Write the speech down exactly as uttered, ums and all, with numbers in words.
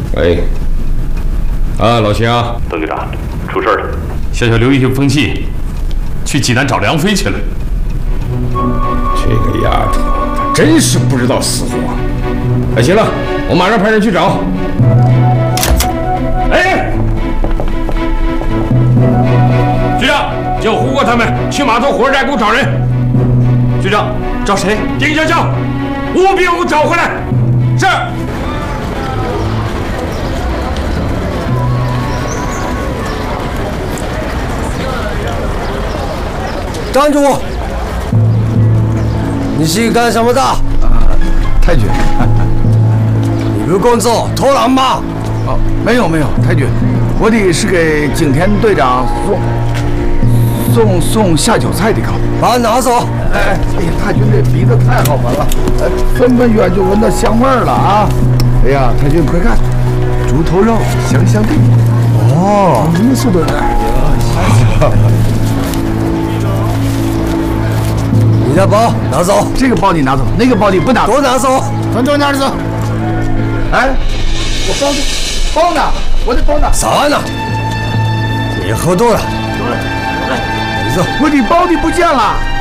喂，啊，老秦啊， 邓局长，出事了！ 小小刘一风气，去济南找梁飞去了。这个丫头，她真是不知道死活。哎，行了，我马上派人去找。哎，局长，叫胡国他们去码头火车站给我找人。局长，找谁？丁香香，务必给我找回来。是。 站住！你是干什么的？啊， 太君。 你不工作偷懒吗？ 哦，没有没有，太君，我的是给景田队长送送送下酒菜的稿。 把它拿走！ 哎哎呀，太君这鼻子太好闻了，呃，分分远就闻到香味儿了啊！哎呀，太君快看，猪头肉香香的。哦，你说的呢？ 你的包拿走， 这个包你拿走，那个包你不拿走， 都拿走， 全都拿走。哎，我包呢？包呢？我的包呢？ 少安呢？你喝多了。 走了，走了。我的包的不见了。